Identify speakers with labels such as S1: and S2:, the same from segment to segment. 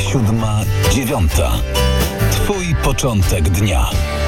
S1: 7:09. Twój początek dnia.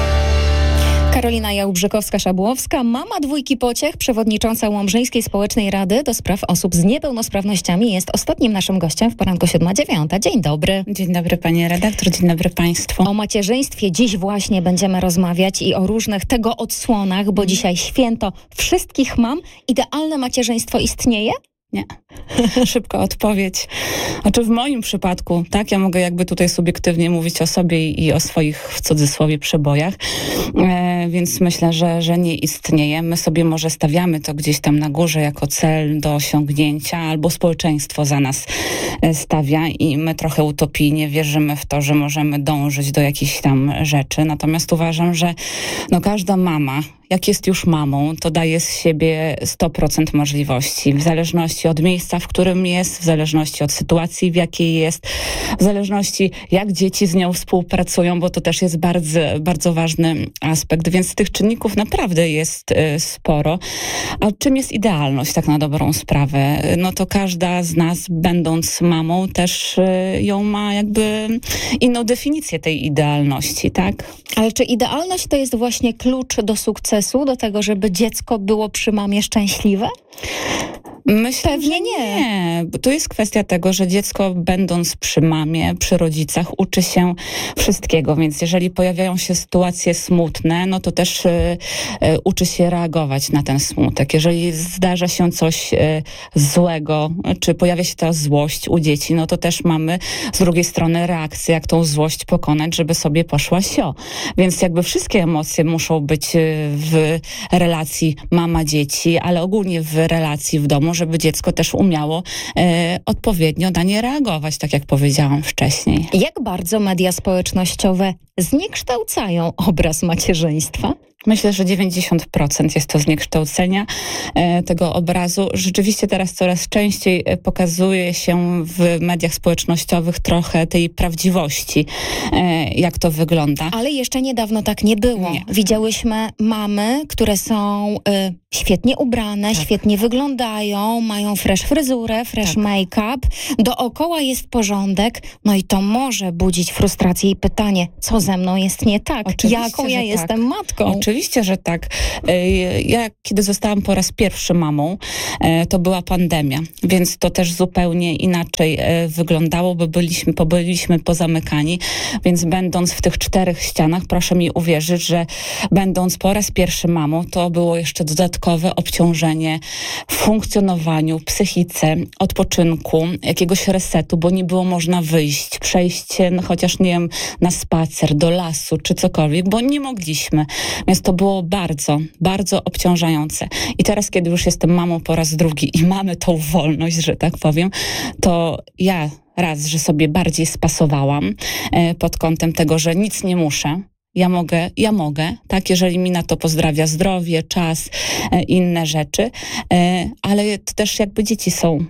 S2: Karolina Jałbrzykowska-Szabłowska, mama dwójki pociech, przewodnicząca Łomżyńskiej Społecznej Rady do Spraw Osób z Niepełnosprawnościami, jest ostatnim naszym gościem w poranku 7:09. Dzień dobry.
S3: Dzień dobry pani redaktor, dzień dobry państwu.
S2: O macierzyństwie dziś właśnie będziemy rozmawiać i o różnych tego odsłonach, bo dzisiaj święto wszystkich mam. Idealne macierzyństwo istnieje?
S3: Nie. Szybka odpowiedź. Znaczy w moim przypadku, tak, ja mogę jakby tutaj subiektywnie mówić o sobie i o swoich, w cudzysłowie, przebojach, więc myślę, że nie istnieje. My sobie może stawiamy to gdzieś tam na górze jako cel do osiągnięcia, albo społeczeństwo za nas stawia i my trochę utopijnie wierzymy w to, że możemy dążyć do jakichś tam rzeczy. Natomiast uważam, że każda mama, jak jest już mamą, to daje z siebie 100% możliwości. W zależności od miejsca, w którym jest, w zależności od sytuacji, w jakiej jest, w zależności jak dzieci z nią współpracują, bo to też jest bardzo, bardzo ważny aspekt. Więc tych czynników naprawdę jest sporo. A czym jest idealność, tak na dobrą sprawę? No to każda z nas, będąc mamą, też ją ma jakby inną definicję tej idealności, tak?
S2: Ale czy idealność to jest właśnie klucz do sukcesu, do tego, żeby dziecko było przy mamie szczęśliwe?
S3: Myślę,
S2: pewnie
S3: że nie. Bo to jest kwestia tego, że dziecko, będąc przy mamie, przy rodzicach, uczy się wszystkiego. Więc jeżeli pojawiają się sytuacje smutne, no to też uczy się reagować na ten smutek. Jeżeli zdarza się coś złego, czy pojawia się ta złość u dzieci, no to też mamy z drugiej strony reakcję, jak tą złość pokonać, żeby sobie poszła sio. Więc jakby wszystkie emocje muszą być w relacji mama-dzieci, ale ogólnie w relacji w domu, żeby dziecko też umiało odpowiednio na nie reagować, tak jak powiedziałam wcześniej.
S2: Jak bardzo media społecznościowe zniekształcają obraz macierzyństwa?
S3: Myślę, że 90% jest to zniekształcenia tego obrazu. Rzeczywiście teraz coraz częściej pokazuje się w mediach społecznościowych trochę tej prawdziwości, jak to wygląda.
S2: Ale jeszcze niedawno tak nie było.
S3: Nie.
S2: Widziałyśmy mamy, które są świetnie ubrane,
S3: tak,
S2: świetnie wyglądają, mają fresh fryzurę, fresh make-up, dookoła jest porządek, no i to może budzić frustrację i pytanie, co ze mną jest nie tak?
S3: Oczywiście,
S2: jaką ja
S3: że
S2: jestem
S3: tak.
S2: matką?
S3: Oczywiście, że tak. Ja kiedy zostałam po raz pierwszy mamą, to była pandemia, więc to też zupełnie inaczej wyglądało, bo byliśmy pozamykani, więc będąc w tych 4 ścianach, proszę mi uwierzyć, że będąc po raz pierwszy mamą, to było jeszcze dodatkowe obciążenie w funkcjonowaniu, psychice, odpoczynku, jakiegoś resetu, bo nie było można wyjść, przejść, chociaż nie wiem, na spacer, do lasu, czy cokolwiek, bo nie mogliśmy. Więc to było bardzo, bardzo obciążające. I teraz, kiedy już jestem mamą po raz drugi i mamy tą wolność, że tak powiem, to ja raz, że sobie bardziej spasowałam pod kątem tego, że nic nie muszę. Ja mogę, tak, jeżeli mi na to pozdrawia zdrowie, czas, inne rzeczy, ale to też jakby dzieci są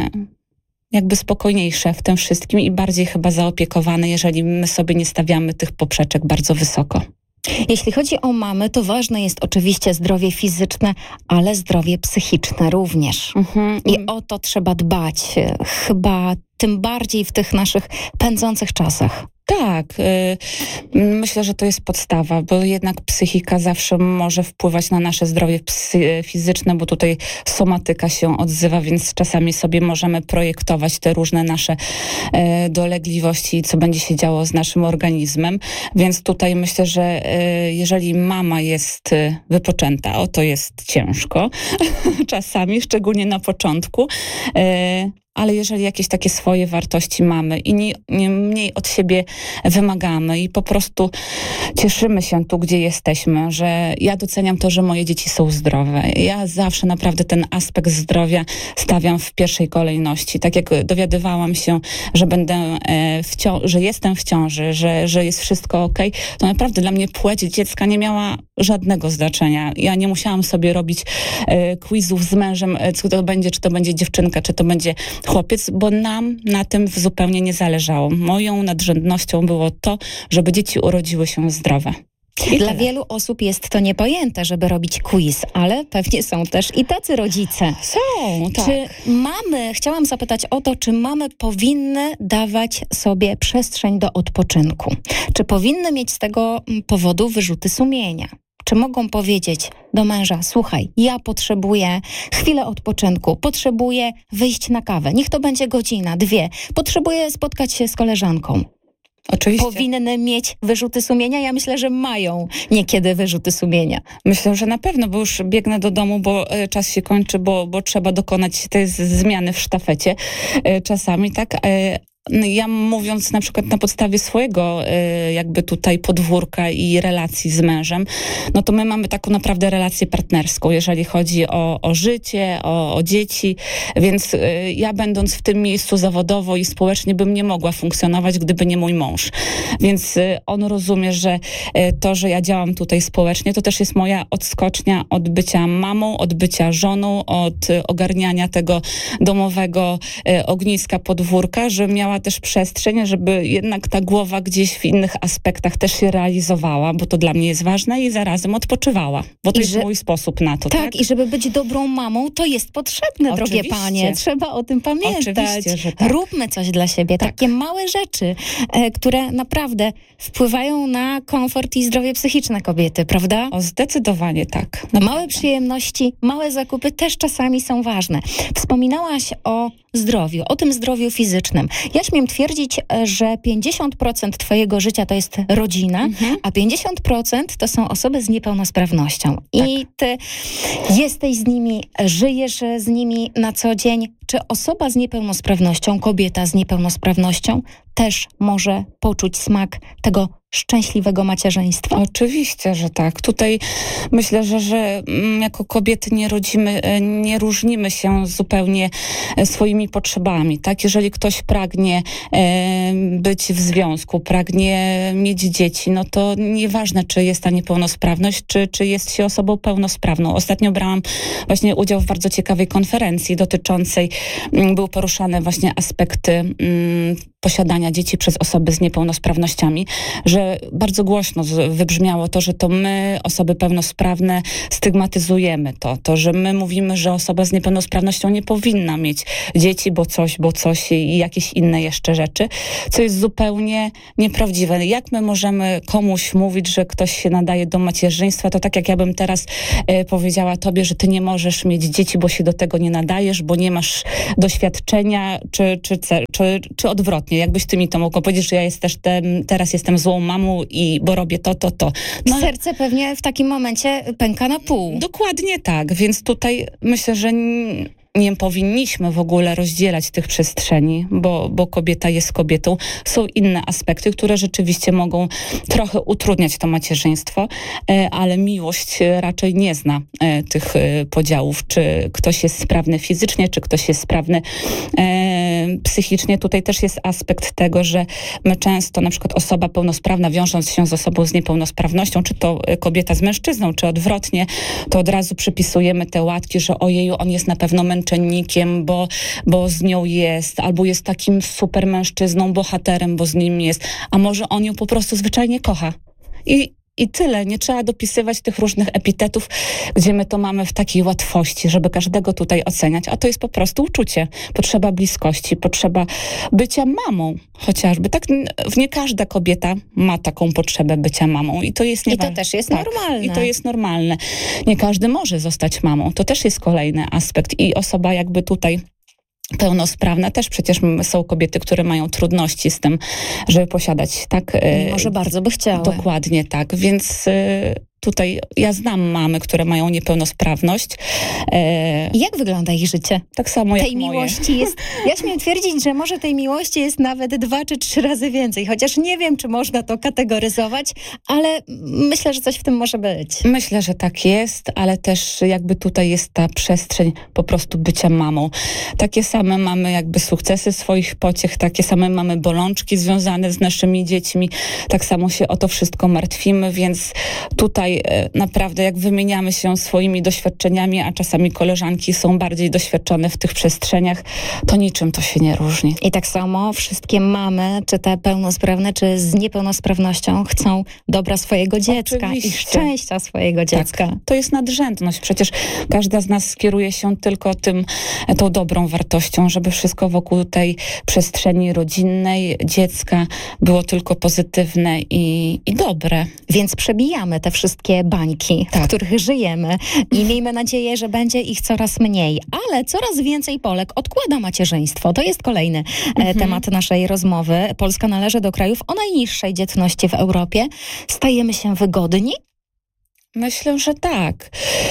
S3: jakby spokojniejsze w tym wszystkim i bardziej chyba zaopiekowane, jeżeli my sobie nie stawiamy tych poprzeczek bardzo wysoko.
S2: Jeśli chodzi o mamy, to ważne jest oczywiście zdrowie fizyczne, ale zdrowie psychiczne również. I o to trzeba dbać, chyba tym bardziej w tych naszych pędzących czasach.
S3: Tak, myślę, że to jest podstawa, bo jednak psychika zawsze może wpływać na nasze zdrowie fizyczne, bo tutaj somatyka się odzywa, więc czasami sobie możemy projektować te różne nasze dolegliwości, co będzie się działo z naszym organizmem, więc tutaj myślę, że jeżeli mama jest wypoczęta, to jest ciężko, czasami, szczególnie na początku, ale jeżeli jakieś takie swoje wartości mamy i nie mniej od siebie wymagamy i po prostu cieszymy się tu, gdzie jesteśmy, że ja doceniam to, że moje dzieci są zdrowe. Ja zawsze naprawdę ten aspekt zdrowia stawiam w pierwszej kolejności. Tak jak dowiadywałam się, że że jestem w ciąży, że jest wszystko okej, to naprawdę dla mnie płeć dziecka nie miała żadnego znaczenia. Ja nie musiałam sobie robić quizów z mężem, co to będzie, czy to będzie dziewczynka, czy to będzie chłopiec, bo nam na tym zupełnie nie zależało. Moją nadrzędnością było to, żeby dzieci urodziły się zdrowe.
S2: Dla wielu osób jest to niepojęte, żeby robić quiz, ale pewnie są też i tacy rodzice.
S3: Są, tak.
S2: Czy chciałam zapytać o to, czy mamy powinny dawać sobie przestrzeń do odpoczynku? Czy powinny mieć z tego powodu wyrzuty sumienia? Czy mogą powiedzieć do męża, słuchaj, ja potrzebuję chwilę odpoczynku, potrzebuję wyjść na kawę, niech to będzie godzina, 2, potrzebuję spotkać się z koleżanką.
S3: Oczywiście.
S2: Powinny mieć wyrzuty sumienia? Ja myślę, że mają niekiedy wyrzuty sumienia.
S3: Myślę, że na pewno, bo już biegnę do domu, bo czas się kończy, bo trzeba dokonać tej zmiany w sztafecie czasami, tak? Ja mówiąc na przykład na podstawie swojego jakby tutaj podwórka i relacji z mężem, no to my mamy taką naprawdę relację partnerską, jeżeli chodzi o życie, o dzieci, więc ja będąc w tym miejscu zawodowo i społecznie bym nie mogła funkcjonować, gdyby nie mój mąż. Więc on rozumie, że to, że ja działam tutaj społecznie, to też jest moja odskocznia od bycia mamą, od bycia żoną, od ogarniania tego domowego ogniska podwórka, że miała też przestrzeń, żeby jednak ta głowa gdzieś w innych aspektach też się realizowała, bo to dla mnie jest ważne i zarazem odpoczywała, bo to jest mój sposób na to.
S2: Tak, i żeby być dobrą mamą, to jest potrzebne,
S3: Oczywiście.
S2: drogie panie. Trzeba o tym pamiętać.
S3: Oczywiście, że tak.
S2: Róbmy coś dla siebie.
S3: Tak.
S2: Takie małe rzeczy, które naprawdę wpływają na komfort i zdrowie psychiczne kobiety, prawda?
S3: O, zdecydowanie tak.
S2: Małe przyjemności, małe zakupy też czasami są ważne. Wspominałaś o zdrowiu, o tym zdrowiu fizycznym. Ja śmiem twierdzić, że 50% twojego życia to jest rodzina, a 50% to są osoby z niepełnosprawnością. I ty jesteś z nimi, żyjesz z nimi na co dzień. Czy osoba z niepełnosprawnością, kobieta z niepełnosprawnością też może poczuć smak tego szczęśliwego macierzyństwa?
S3: Oczywiście, że tak. Tutaj myślę, że jako kobiety nie różnimy się zupełnie swoimi potrzebami. Tak? Jeżeli ktoś pragnie być w związku, pragnie mieć dzieci, no to nieważne, czy jest ta niepełnosprawność, czy jest się osobą pełnosprawną. Ostatnio brałam właśnie udział w bardzo ciekawej konferencji dotyczącej, były poruszane właśnie aspekty posiadania dzieci przez osoby z niepełnosprawnościami, że bardzo głośno wybrzmiało to, że to my, osoby pełnosprawne, stygmatyzujemy to, że my mówimy, że osoba z niepełnosprawnością nie powinna mieć dzieci, bo coś i jakieś inne jeszcze rzeczy, co jest zupełnie nieprawdziwe. Jak my możemy komuś mówić, że ktoś się nadaje do macierzyństwa, to tak jak ja bym teraz powiedziała tobie, że ty nie możesz mieć dzieci, bo się do tego nie nadajesz, bo nie masz doświadczenia, czy odwrotnie. Jakbyś ty mi to mogła powiedzieć, że ja teraz jestem złą mamą bo robię to.
S2: No, serce pewnie w takim momencie pęka na pół.
S3: Dokładnie tak, więc tutaj myślę, że nie powinniśmy w ogóle rozdzielać tych przestrzeni, bo kobieta jest kobietą. Są inne aspekty, które rzeczywiście mogą trochę utrudniać to macierzyństwo, ale miłość raczej nie zna tych podziałów, czy ktoś jest sprawny fizycznie, czy ktoś jest sprawny psychicznie. Tutaj też jest aspekt tego, że my często, na przykład osoba pełnosprawna, wiążąc się z osobą z niepełnosprawnością, czy to kobieta z mężczyzną, czy odwrotnie, to od razu przypisujemy te łatki, że ojeju, on jest na pewno męczennikiem, bo z nią jest, albo jest takim super mężczyzną, bohaterem, bo z nim jest, a może on ją po prostu zwyczajnie kocha. I tyle. Nie trzeba dopisywać tych różnych epitetów, gdzie my to mamy w takiej łatwości, żeby każdego tutaj oceniać, a to jest po prostu uczucie. Potrzeba bliskości, potrzeba bycia mamą chociażby. Tak, nie każda kobieta ma taką potrzebę bycia mamą i to jest
S2: I to też jest normalne.
S3: I to jest normalne. Nie każdy może zostać mamą. To też jest kolejny aspekt i osoba jakby tutaj pełnosprawna też przecież są kobiety, które mają trudności z tym, żeby posiadać, tak?
S2: Może bardzo by chciały.
S3: Dokładnie tak, więc tutaj ja znam mamy, które mają niepełnosprawność.
S2: I jak wygląda ich życie?
S3: Tak samo jak
S2: tej
S3: moje.
S2: Miłości jest, ja śmiem twierdzić, że może tej miłości jest nawet 2 czy 3 razy więcej, chociaż nie wiem, czy można to kategoryzować, ale myślę, że coś w tym może być.
S3: Myślę, że tak jest, ale też jakby tutaj jest ta przestrzeń po prostu bycia mamą. Takie same mamy jakby sukcesy swoich pociech, takie same mamy bolączki związane z naszymi dziećmi, tak samo się o to wszystko martwimy, więc tutaj tutaj naprawdę jak wymieniamy się swoimi doświadczeniami, a czasami koleżanki są bardziej doświadczone w tych przestrzeniach, to niczym to się nie różni.
S2: I tak samo wszystkie mamy, czy te pełnosprawne, czy z niepełnosprawnością, chcą dobra swojego dziecka
S3: Oczywiście.
S2: i szczęścia swojego dziecka.
S3: Tak, to jest nadrzędność. Przecież każda z nas kieruje się tylko tą dobrą wartością, żeby wszystko wokół tej przestrzeni rodzinnej, dziecka było tylko pozytywne i dobre.
S2: Więc przebijamy te wszystkie bańki, w których żyjemy i miejmy nadzieję, że będzie ich coraz mniej. Ale coraz więcej Polek odkłada macierzyństwo. To jest kolejny temat naszej rozmowy. Polska należy do krajów o najniższej dzietności w Europie. Stajemy się wygodni?
S3: Myślę, że tak.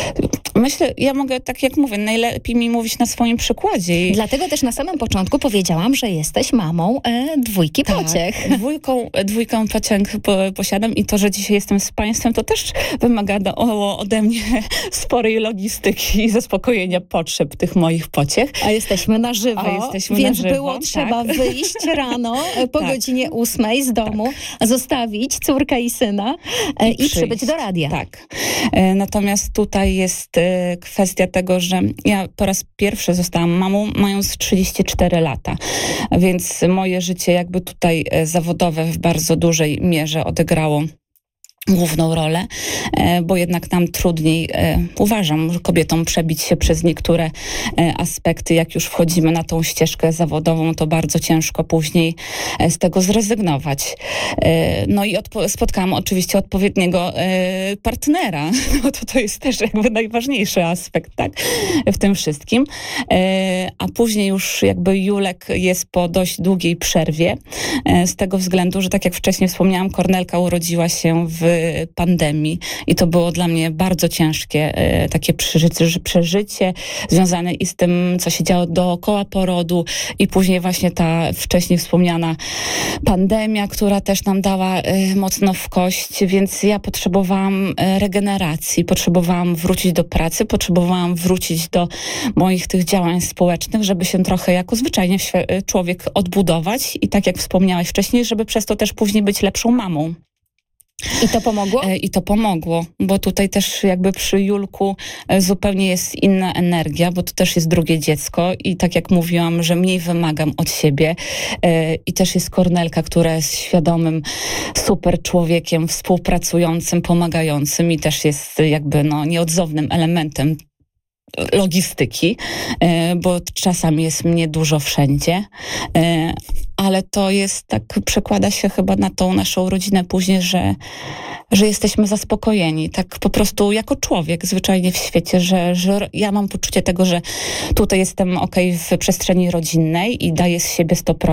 S3: Ja mogę, tak jak mówię, najlepiej mi mówić na swoim przykładzie.
S2: Dlatego też na samym początku powiedziałam, że jesteś mamą dwójki pociech.
S3: Dwójkę pociech posiadam i to, że dzisiaj jestem z państwem, to też wymagało ode mnie sporej logistyki i zaspokojenia potrzeb tych moich pociech.
S2: A jesteśmy na żywo, więc było trzeba wyjść rano po godzinie 8 z domu, zostawić córkę i syna i przybyć do radia.
S3: Tak. Natomiast tutaj jest kwestia tego, że ja po raz pierwszy zostałam mamą mając 34 lata, więc moje życie jakby tutaj zawodowe w bardzo dużej mierze odegrało główną rolę, bo jednak nam trudniej, uważam, kobietom przebić się przez niektóre aspekty. Jak już wchodzimy na tą ścieżkę zawodową, to bardzo ciężko później z tego zrezygnować. No i spotkałam oczywiście odpowiedniego partnera, no to jest też jakby najważniejszy aspekt, tak, w tym wszystkim. A później już jakby Julek jest po dość długiej przerwie, z tego względu, że tak jak wcześniej wspomniałam, Kornelka urodziła się w pandemii i to było dla mnie bardzo ciężkie takie przeżycie związane i z tym, co się działo dookoła porodu i później właśnie ta wcześniej wspomniana pandemia, która też nam dała mocno w kość, więc ja potrzebowałam regeneracji, potrzebowałam wrócić do pracy, potrzebowałam wrócić do moich tych działań społecznych, żeby się trochę jako zwyczajnie człowiek odbudować i tak jak wspomniałaś wcześniej, żeby przez to też później być lepszą mamą.
S2: I to pomogło?
S3: I to pomogło, bo tutaj też jakby przy Julku zupełnie jest inna energia, bo to też jest drugie dziecko i tak jak mówiłam, że mniej wymagam od siebie i też jest Kornelka, która jest świadomym super człowiekiem, współpracującym, pomagającym i też jest jakby nieodzownym elementem logistyki, bo czasami jest mnie dużo wszędzie, ale to jest tak, przekłada się chyba na tą naszą rodzinę później, że jesteśmy zaspokojeni, tak po prostu jako człowiek zwyczajnie w świecie, że ja mam poczucie tego, że tutaj jestem okej w przestrzeni rodzinnej i daję z siebie 100%,